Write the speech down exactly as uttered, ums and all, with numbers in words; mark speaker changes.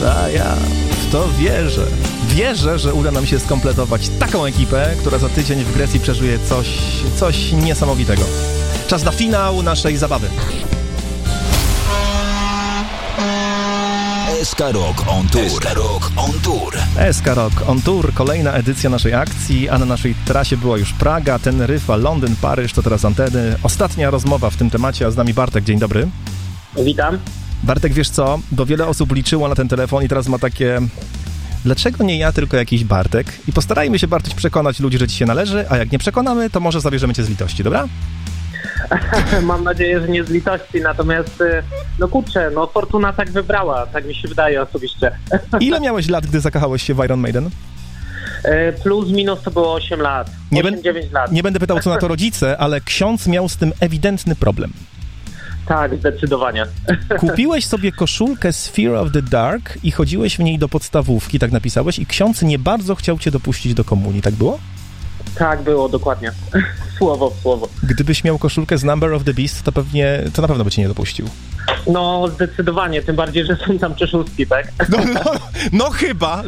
Speaker 1: a ja w to wierzę. Wierzę, że uda nam się skompletować taką ekipę, która za tydzień w Grecji przeżyje coś, coś niesamowitego. Czas na finał naszej zabawy.
Speaker 2: S K Rock on Tour. S K Rock on Tour.
Speaker 1: S K Rock on Tour, kolejna edycja naszej akcji, a na naszej trasie była już Praga, Teneryfa, Londyn, Paryż, to teraz anteny. Ostatnia rozmowa w tym temacie, a z nami Bartek, dzień dobry.
Speaker 3: Witam.
Speaker 1: Bartek, wiesz co, bo wiele osób liczyło na ten telefon i teraz ma takie... Dlaczego nie ja, tylko jakiś Bartek? I postarajmy się, Bartuś, przekonać ludzi, że ci się należy, a jak nie przekonamy, to może zabierzemy cię z litości, dobra?
Speaker 3: Mam nadzieję, że nie z litości, natomiast no kurczę, no fortuna tak wybrała, tak mi się wydaje osobiście.
Speaker 1: Ile miałeś lat, gdy zakochałeś się w Iron Maiden?
Speaker 3: Plus minus to było osiem lat, osiem dziewięć lat.
Speaker 1: Nie będę pytał, co na to rodzice, ale ksiądz miał z tym ewidentny problem.
Speaker 3: Tak, zdecydowanie.
Speaker 1: Kupiłeś sobie koszulkę z Fear of the Dark i chodziłeś w niej do podstawówki, tak napisałeś, i ksiądz nie bardzo chciał cię dopuścić do komunii, tak było?
Speaker 3: Tak było, dokładnie. Słowo w słowo.
Speaker 1: Gdybyś miał koszulkę z Number of the Beast, to pewnie, to na pewno by cię nie dopuścił.
Speaker 3: No, zdecydowanie, tym bardziej, że są tam przeszustki, tak?
Speaker 1: No, no, no chyba,